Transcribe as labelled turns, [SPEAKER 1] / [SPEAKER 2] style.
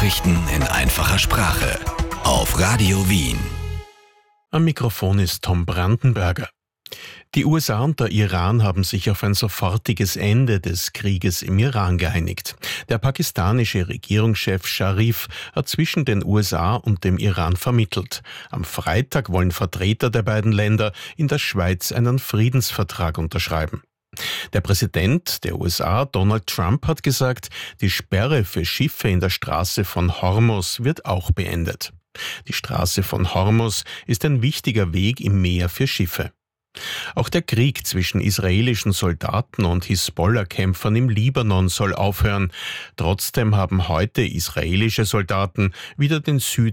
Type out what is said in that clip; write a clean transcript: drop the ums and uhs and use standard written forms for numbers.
[SPEAKER 1] Nachrichten in einfacher Sprache auf Radio Wien.
[SPEAKER 2] Am Mikrofon ist Tom Brandenberger. Die USA und der Iran haben sich auf ein sofortiges Ende des Krieges im Iran geeinigt. Der pakistanische Regierungschef Sharif hat zwischen den USA und dem Iran vermittelt. Am Freitag wollen Vertreter der beiden Länder in der Schweiz einen Friedensvertrag unterschreiben. Der Präsident der USA, Donald Trump, hat gesagt, die Sperre für Schiffe in der Straße von Hormuz wird auch beendet. Die Straße von Hormuz ist ein wichtiger Weg im Meer für Schiffe. Auch der Krieg zwischen israelischen Soldaten und Hisbollah-Kämpfern im Libanon soll aufhören. Trotzdem haben heute israelische Soldaten wieder den Süden